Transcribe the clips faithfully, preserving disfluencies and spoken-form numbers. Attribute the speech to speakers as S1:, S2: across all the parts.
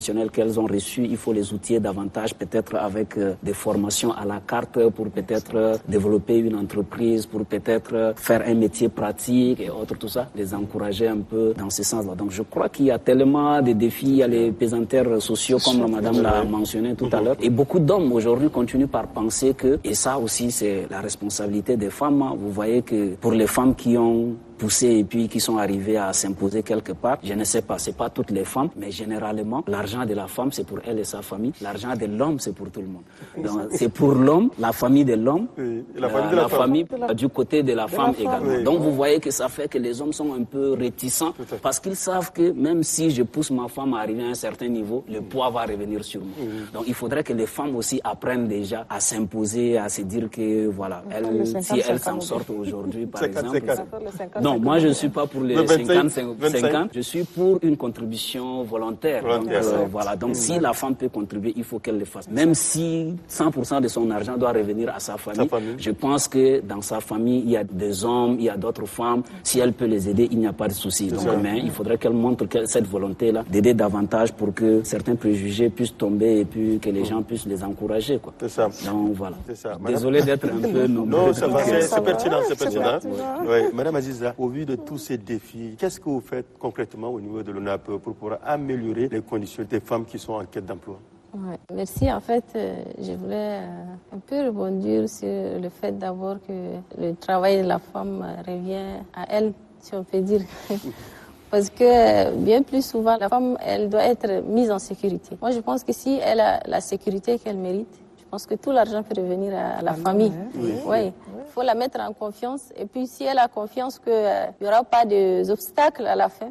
S1: qu'elles ont reçues, il faut les outiller davantage, peut-être avec euh, des formations à la carte pour peut-être euh, développer une entreprise, pour peut-être euh, faire un métier pratique et autres, tout ça, les encourager un peu dans ce sens-là. Donc je crois qu'il y a tellement de défis, il y a les pesanteurs sociaux comme la madame l'a mentionné tout à l'heure, et beaucoup d'hommes aujourd'hui continuent par penser que, et ça aussi c'est la responsabilité des femmes, hein. Vous voyez que pour les femmes qui ont poussé et puis qui sont arrivées à s'imposer quelque part, je ne sais pas, c'est pas toutes les femmes, mais généralement, l'argent de la femme, c'est pour elle et sa famille. L'argent de l'homme, c'est pour tout le monde. Donc, c'est pour l'homme, la famille de l'homme, oui, la famille, euh, de la la famille euh, du côté de la de femme la également. Oui. Donc, vous voyez que ça fait que les hommes sont un peu réticents parce qu'ils savent que même si je pousse ma femme à arriver à un certain niveau, le poids va revenir sur moi. Oui. Donc, il faudrait que les femmes aussi apprennent déjà à s'imposer, à se dire que, voilà, elles, si elles s'en sortent aujourd'hui, par exemple. Non, moi, je ne suis pas pour les cinquante cinquante, je suis pour une contribution volontaire. volontaire donc, euh, voilà. Donc, mmh. si la femme peut contribuer, il faut qu'elle le fasse. Même si cent pour cent de son argent doit revenir à sa famille, sa famille, je pense que dans sa famille, il y a des hommes, il y a d'autres femmes. Si elle peut les aider, il n'y a pas de souci. Donc, mais il faudrait qu'elle montre que cette volonté-là d'aider davantage pour que certains préjugés puissent tomber et puis que les gens puissent les encourager, quoi. C'est ça. Donc, voilà. Ça. Désolé d'être un peu nombreux.
S2: Non, ça va, c'est, c'est pertinent, c'est pertinent. Ouais. Madame Aziza, au vu de tous ces défis, qu'est-ce que vous faites concrètement au niveau de l'O N A P pour pouvoir améliorer les conditions des femmes qui sont en quête d'emploi?
S3: Ouais, merci. En fait, euh, je voulais euh, un peu rebondir sur le fait d'abord que le travail de la femme euh, revient à elle, si on peut dire. Parce que bien plus souvent, la femme, elle doit être mise en sécurité. Moi, je pense que si elle a la sécurité qu'elle mérite, je pense que tout l'argent peut revenir à la ah famille. Oui. Oui. Oui. Il faut la mettre en confiance. Et puis, si elle a confiance qu'il n'y aura pas d'obstacles à la fin,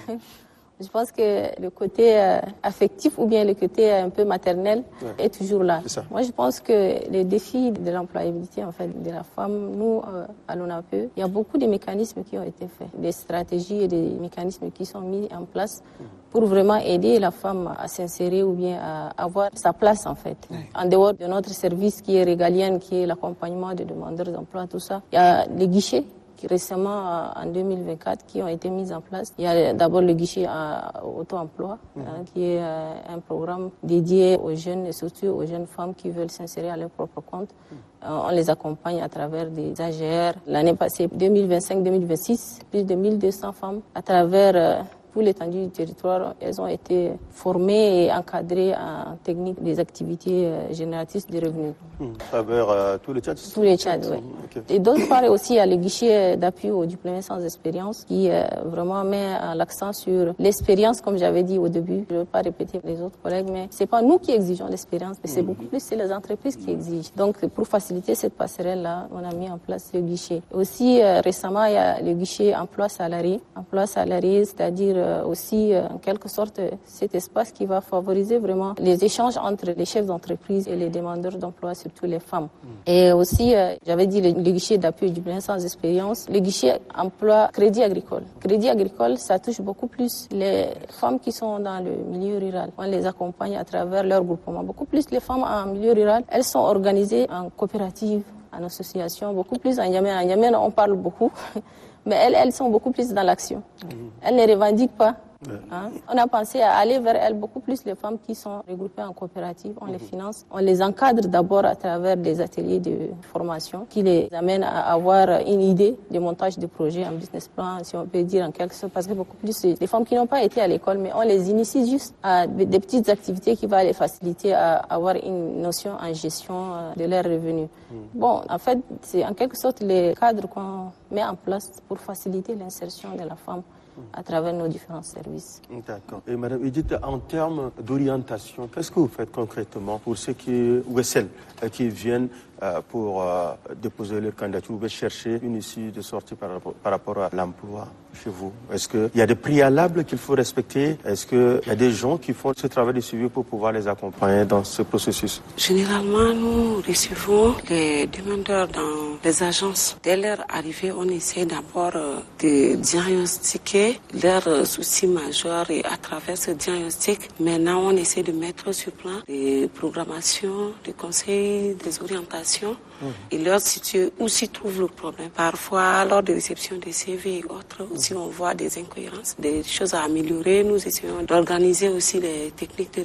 S3: je pense que le côté euh, affectif ou bien le côté un peu maternel ouais. est toujours là. Moi, je pense que les défis de l'employabilité en fait, de la femme, nous, euh, à l'O N A P E, il y a beaucoup de mécanismes qui ont été faits, des stratégies et des mécanismes qui sont mis en place pour vraiment aider la femme à s'insérer ou bien à avoir sa place en fait. Ouais. En dehors de notre service qui est régalien, qui est l'accompagnement des demandeurs d'emploi, tout ça, il y a les guichets qui récemment, en deux mille vingt-quatre, qui ont été mises en place. Il y a d'abord le guichet à auto-emploi, mmh. hein, qui est euh, un programme dédié aux jeunes et surtout aux jeunes femmes qui veulent s'insérer à leur propre compte. Mmh. Euh, on les accompagne à travers des A G R. L'année passée, deux mille vingt-cinq deux mille vingt-six, plus de mille deux cents femmes à travers euh, tout l'étendue du territoire, elles ont été formées et encadrées en technique des activités euh, génératrices de revenus.
S2: Mmh. À travers euh, tous les Tchads
S3: Tous les Tchads, oui. Okay. Et d'autre part aussi, il y a le guichet d'appui aux diplômés sans expérience qui euh, vraiment met l'accent sur l'expérience, comme j'avais dit au début. Je ne veux pas répéter les autres collègues, mais c'est pas nous qui exigeons l'expérience, mais c'est mmh. beaucoup plus c'est les entreprises qui exigent. Donc, pour faciliter cette passerelle-là, on a mis en place le guichet. Aussi, euh, récemment, il y a le guichet emploi salarié. Emploi salarié, c'est-à-dire euh, aussi, euh, en quelque sorte, cet espace qui va favoriser vraiment les échanges entre les chefs d'entreprise et les demandeurs d'emploi, surtout les femmes. Mmh. Et aussi, euh, j'avais dit le, le guichet d'appui du plein sans expérience, le guichet emploi crédit agricole. Crédit agricole, ça touche beaucoup plus les femmes qui sont dans le milieu rural. On les accompagne à travers leur groupement. Beaucoup plus les femmes en milieu rural, elles sont organisées en coopérative, en association, beaucoup plus en Yémen. En Yémen, on parle beaucoup, mais elles, elles sont beaucoup plus dans l'action. Elles ne revendiquent pas. Hein? On a pensé à aller vers elles, beaucoup plus les femmes qui sont regroupées en coopérative, on les finance, on les encadre d'abord à travers des ateliers de formation qui les amènent à avoir une idée de montage de projet, un business plan, si on peut dire en quelque sorte, parce que beaucoup plus les femmes qui n'ont pas été à l'école, mais on les initie juste à des petites activités qui vont les faciliter à avoir une notion en gestion de leurs revenus. Bon, en fait, c'est en quelque sorte les cadres qu'on met en place pour faciliter l'insertion de la femme à travers nos différents services.
S2: D'accord. Et Madame Edith, en termes d'orientation, qu'est-ce que vous faites concrètement pour ceux qui, ou celles qui viennent euh, pour euh, déposer leur candidature ou chercher une issue de sortie par rapport, par rapport à l'emploi chez vous? Est-ce qu'il y a des préalables qu'il faut respecter? Est-ce qu'il y a des gens qui font ce travail de suivi pour pouvoir les accompagner dans ce processus?
S4: Généralement, nous recevons les demandeurs dans les agences. Dès leur arrivée, on essaie d'abord de diagnostiquer leurs soucis majeurs et à travers ce diagnostic, maintenant on essaie de mettre sur plan des programmations, des conseils, des orientations mmh. et leur situer où s'y trouve le problème. Parfois, lors de réception des C V et autres, aussi on voit des incohérences, des choses à améliorer. Nous essayons d'organiser aussi les techniques de